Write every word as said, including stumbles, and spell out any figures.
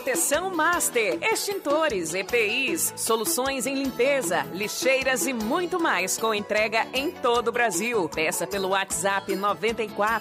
Proteção Master, extintores, E P Is, soluções em limpeza, lixeiras e muito mais com entrega em todo o Brasil. Peça pelo WhatsApp noventa e quatro